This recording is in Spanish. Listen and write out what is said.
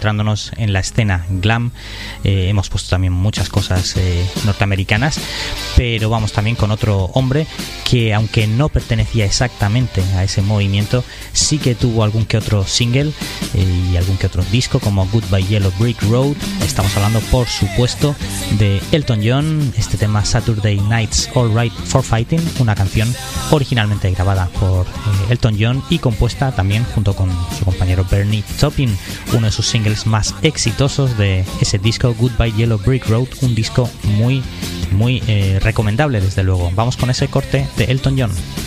centrándonos en la escena glam. Hemos puesto también muchas cosas norteamericanas, pero vamos también con otro hombre que, aunque no pertenecía exactamente a ese movimiento, sí que tuvo algún que otro single y algún que otro disco, como Goodbye Yellow Brick Road. Estamos hablando, por supuesto, de Elton John, este tema Saturday Night's Alright for Fighting, una canción originalmente grabada por Elton John y compuesta también junto con su compañero Bernie Taupin, uno de sus singles más exitosos de ese disco Goodbye Yellow Brick Road, un disco muy recomendable, desde luego. Vamos con ese corte de Elton John.